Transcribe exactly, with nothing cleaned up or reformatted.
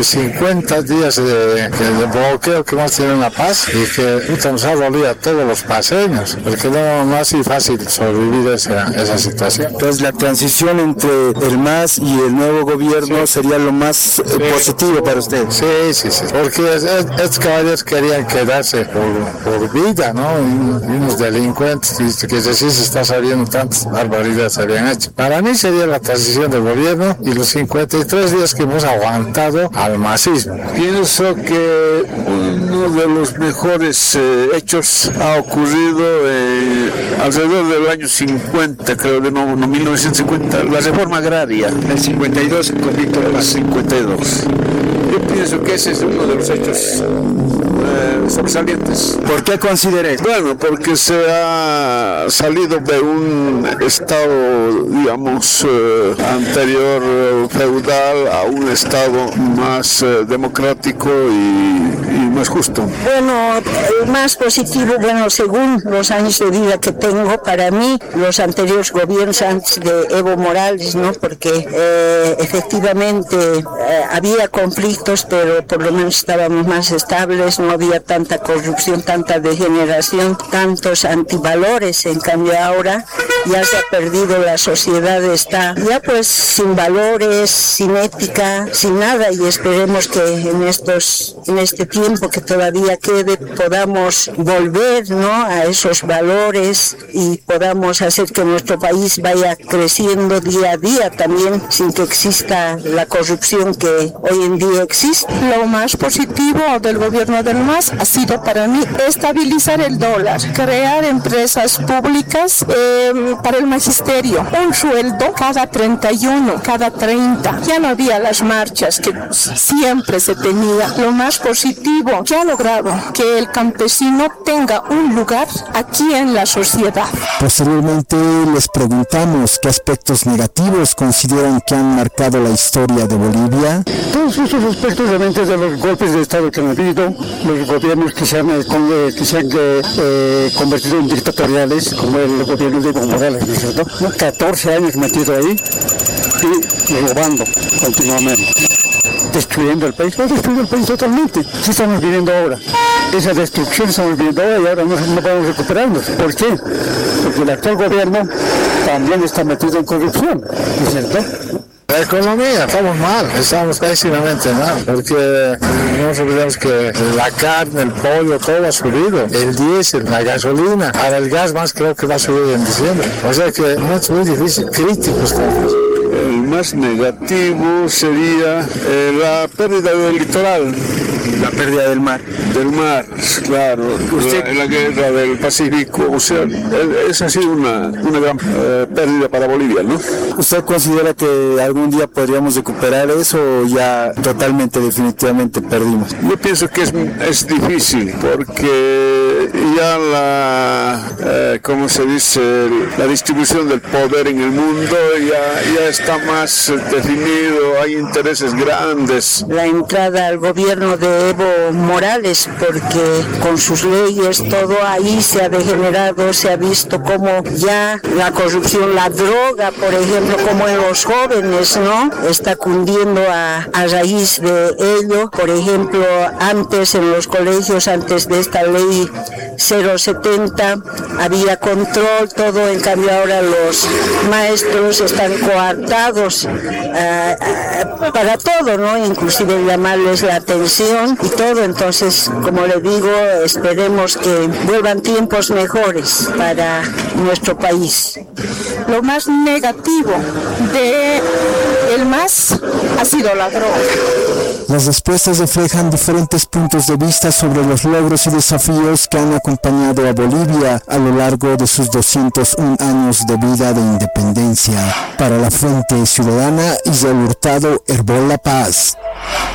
cincuenta días de, de, de bloqueo que hemos tenido en La Paz y que puta, nos ha dolido a todos los paseños, porque no, no ha sido fácil sobrevivir esa, esa situación. Entonces la transición entre el M A S y el nuevo gobierno sí. sería lo más eh, sí. positivo para usted. Sí, sí, sí, porque estos caballeros querían quedarse por, por vida, ¿no? Y, y unos delincuentes, que es decir, se está sabiendo tantas barbaridades habían hecho. Para mí sería la transición del gobierno y los cincuenta y tres días que hemos aguantado al masismo. Pienso que uno de los mejores eh, hechos ha ocurrido eh, alrededor del año cincuenta, creo, de no, no mil novecientos cincuenta, la reforma agraria. El cincuenta y dos con Víctor Paz. cincuenta y dos. Yo pienso que ese es uno de los hechos eh, sobresalientes. ¿Por qué consideré? Bueno, porque se ha salido de un estado, digamos, eh, anterior eh, feudal a un estado más eh, democrático y, y más justo. Bueno, el más positivo, bueno, según los años de vida que tengo, para mí, los anteriores gobiernos antes de Evo Morales, ¿no? Porque eh, efectivamente eh, había conflictos, pero por lo menos estábamos más estables, no había tanta corrupción, tanta degeneración, tantos antivalores. En cambio ahora ya se ha perdido, la sociedad está ya pues sin valores, sin ética, sin nada, y esperemos que en estos, en este tiempo que todavía quede podamos volver, ¿no?, a esos valores y podamos hacer que nuestro país vaya creciendo día a día también, sin que exista la corrupción que hoy en día existe. Lo más positivo del gobierno del M A S ha sido para mí estabilizar el dólar, crear empresas públicas eh, para el magisterio, un sueldo cada treinta y uno, cada treinta. Ya no había las marchas que siempre se tenía. Lo más positivo, ya ha logrado que el campesino tenga un lugar aquí en la sociedad. Posteriormente les preguntamos qué aspectos negativos consideran que han marcado la historia de Bolivia. Todos estos aspectos realmente de los golpes de Estado que han habido, los gobiernos que se han, eh, que se han eh, convertido en dictatoriales, como el gobierno de Evo Morales, ¿no es cierto? catorce años metido ahí y robando continuamente, destruyendo el país, no destruyendo el país totalmente. Sí estamos viviendo ahora, esa destrucción estamos viviendo ahora y ahora no, no podemos recuperarnos. ¿Por qué? Porque el actual gobierno también está metido en corrupción, ¿no es cierto? La economía, estamos mal, estamos pésimamente mal, porque no nos olvidemos que la carne, el pollo, todo ha subido, el diésel, la gasolina, ahora el gas más creo que va a subir en diciembre, o sea que no es muy difícil, crítico estamos. El más negativo sería eh, la pérdida del litoral. La pérdida del mar. Del mar, claro. Usted... La, la guerra del Pacífico, o sea, esa ha sido una, una gran eh, pérdida para Bolivia, ¿no? ¿Usted considera que algún día podríamos recuperar eso o ya totalmente, definitivamente perdimos? Yo pienso que es, es difícil, porque ya la, eh, ¿cómo se dice? La distribución del poder en el mundo ya, ya está más definido, hay intereses grandes. La entrada al gobierno de Evo Morales, porque con sus leyes todo ahí se ha degenerado, se ha visto como ya la corrupción, la droga, por ejemplo, como en los jóvenes, ¿no?, está cundiendo a, a raíz de ello. Por ejemplo, antes en los colegios, antes de esta ley cero setenta, había control, todo, en cambio ahora los maestros están coartados uh, uh, para todo, ¿no?, inclusive llamarles la atención y todo. Entonces, como le digo, esperemos que vuelvan tiempos mejores para nuestro país. Lo más negativo de el M A S ha sido la droga. Las respuestas reflejan diferentes puntos de vista sobre los logros y desafíos que han acompañado a Bolivia a lo largo de sus doscientos un años de vida de independencia. Para la Fuente Ciudadana, Israel Hurtado, Herbol La Paz.